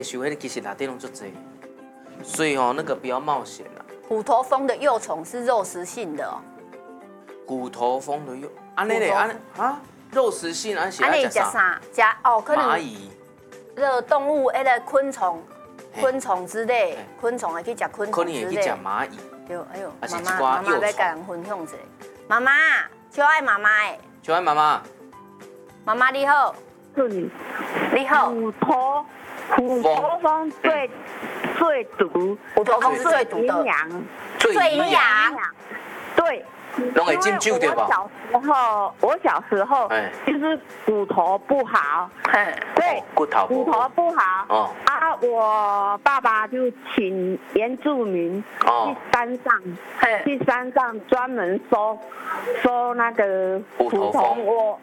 想迄个其实内底拢足济，所以那个不要冒险啦。 虎头蜂的幼虫是肉食性的哦。 虎头蜂的幼，安尼咧，肉食性，是爱食啥？ 食可能蚂蚁。 热动物，那个昆虫之类，昆虫还可以食昆虫之类。 可能会去食蚂蚁。 对，哎呦， 妈妈在跟人分享一下。妈妈，超爱妈妈诶。 超爱妈妈。 妈妈你好。你好。 虎头蜂最毒。 虎头蜂是最毒的。最营养。 对。 拢会啉酒对吧？ 我小时候就是骨头不好，对， 骨头不好。我爸爸就请原住民去山上专门收那个虎头窝。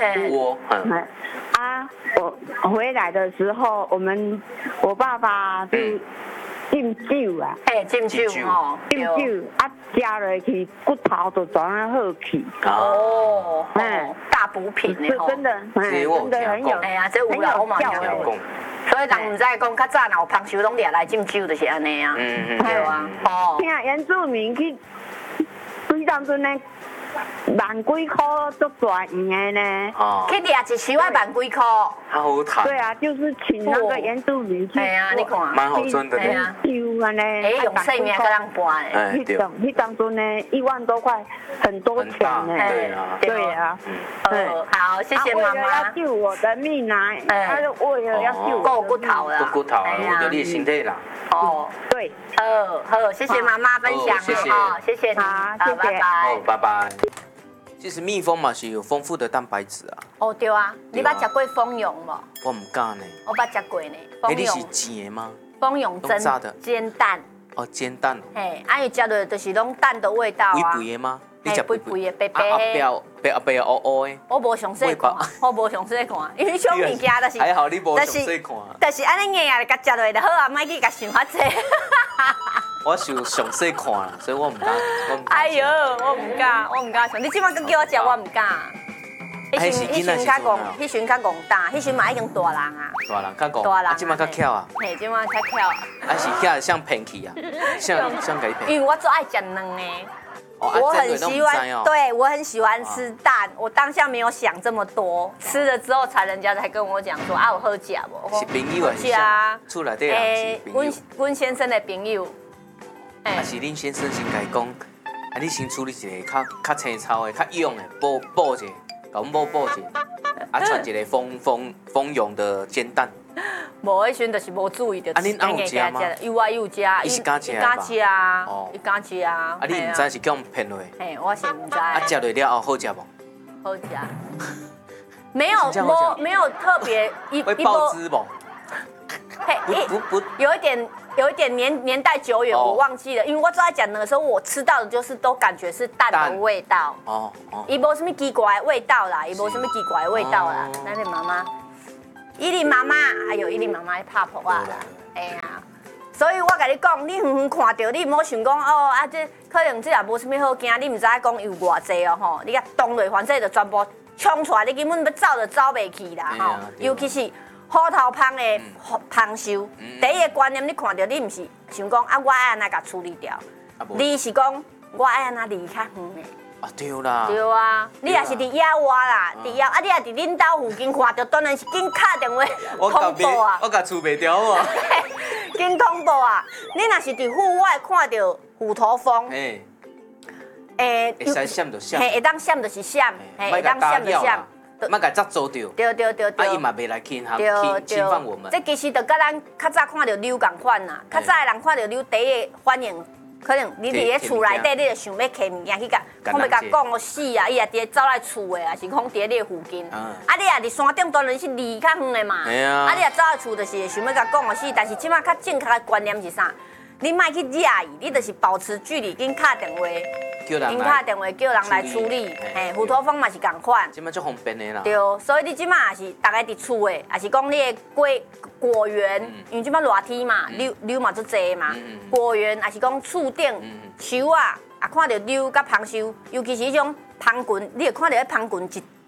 我回来的时候，我爸爸就浸酒啊， 浸酒加落去骨头就转啊好去。 大补品呢， 真的很有。 哎呀，这有啦，我嘛有。所以人唔知讲，较早有芳寿拢掠来浸酒，就是安尼啊。对啊。 听原住民去，对当阵呢万几块足大钱的呢。 去掠一收要万几块。 好赚。 对啊，就是请那个原住民去。 哎呀，你看。 蛮好赚的呢。 酒安尼。 用性命跟人搬的。 迄当阵呢，1万多块，很多钱呢。对啊。 好，谢谢妈妈。 要救我的命啊！他就为了要救够骨头了。 够骨头，为了你的身体啦。 对。 好，谢谢妈妈分享哈，谢谢你， 好，谢谢， 拜拜。 拜拜。其实蜜蜂嘛是有丰富的蛋白质啊。 对啊，你捌食过蜂蛹无？ 我唔敢呢。 我捌食过呢。 你是煎的吗？ 蜂蛹煎蛋。 煎蛋。 伊食落就是拢蛋的味道啊。 肥肥的吗？你食肥肥的，白白的。白黑乌的。 我无详细看，因为种物件就是。 还好你无详细看。 就是安尼硬硬甲食落就好啊，莫去甲想遐济。 我想详细看啦，所以我唔敢。 哎呦，我唔敢想。你即摆佮叫我食，我唔敢。迄阵较戆大，迄阵嘛已经大人啊。 大人较戆，即摆较巧啊。 即摆较巧。 还是遐像骗去啊？像给骗。 因为我最爱食卵的。我很喜欢，对我很喜欢吃蛋。我当下没有想这么多，吃了之后人家才跟我讲说有好食无？ 是朋友啊？是厝内底人是朋友。 阮先生的朋友。 啊是恁先生先甲伊讲，你先处理一个较青草的、较勇的，补一下，甲阮补一下，传一个蜂蛹的煎蛋。 无，迄阵就是无注意到。 恁阿有食吗？ 有食。 伊是敢食吧？ 伊敢食啊。 你唔知是叫人骗落？ 我是唔知。 食落了后好食无？ 好食。没有特别。 会爆汁不？ 不，有一点年代久远，我忘记了，因为我最爱讲的时候，我吃到的就是都感觉是蛋的味道。伊无什么奇怪的味道啦，咱的妈妈。伊琳妈妈，还有伊琳妈妈的拍婆啊啦，所以我甲你讲，你远远看到，你唔好想讲这可能这也无什么好惊，你唔知讲有偌济哦吼，你甲动落，反正就全部冲出来，你根本要走就走袂去啦吼，尤其是虎头蜂的蜂收，第一个观念你看到，你唔是想讲我爱安那甲处理掉，你是讲我爱安那离较远的。 对啦。 对啊，你也是伫野外啦，你也伫恁兜附近看到，当然是紧打电话通报啊。 我甲厝卖掉哦。 紧通报啊！你若是伫户外看到虎头蜂，会使闪就闪， 会当闪就是闪，会当闪就闪， 莫甲抓做着。 对。 伊嘛袂来侵犯我们。 这其实就甲咱较早看到溜共款啦，较早的人看到溜第一个反应。可能你伫咧厝内底，你就想要摕物件去甲，看要甲讲死啊！伊也伫咧走来厝的，啊是讲伫咧你附近。你也伫山顶，当然是离较远的嘛。你也走来厝，就是想要甲讲死。但是即摆较正确的观念是啥？你莫去惹伊，你就是保持距离，紧打电话，叫人来处理。虎头蜂嘛是共款。 即摆足方便的啦。 对，所以你即摆也是大概伫厝的，也是讲你的果园，因为即摆热天嘛，溜嘛足济嘛。果园也是讲厝顶树啊，看到溜甲蜂收，尤其是迄种蜂群，你会看到迄蜂群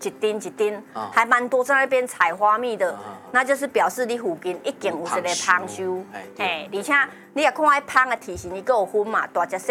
一丁一丁，还蛮多在那边采花蜜的，那就是表示你附近已经有一个芳树，而且你也看迄芳的体型，伊个有分嘛，大只、